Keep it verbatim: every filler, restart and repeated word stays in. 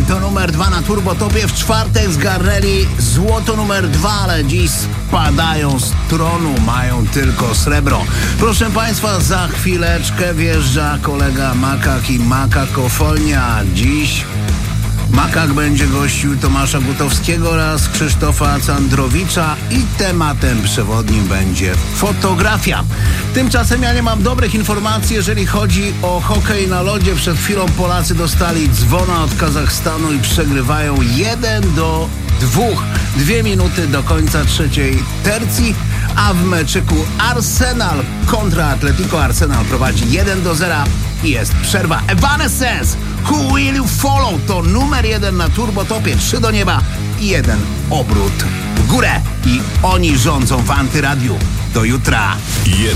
to numer dwa na Turbotopie. W czwartek zgarnęli złoto numer dwa, ale dziś spadają z tronu, mają tylko srebro. Proszę Państwa, za chwileczkę wjeżdża kolega Makak i Makakofonia. Dziś Makak będzie gościł Tomasza Gutowskiego oraz Krzysztofa Candrowicza i tematem przewodnim będzie fotografia. Tymczasem ja nie mam dobrych informacji, jeżeli chodzi o hokej na lodzie. Przed chwilą Polacy dostali dzwona od Kazachstanu i przegrywają jeden do dwóch. Dwie minuty do końca trzeciej tercji, a w meczyku Arsenal kontra Atletico Arsenal prowadzi jeden do zera i jest przerwa. Evanescence, Who Will You Follow? To numer jeden na Turbotopie. Trzy do nieba i jeden obrót w górę. I oni rządzą w Antyradiu. Do jutra.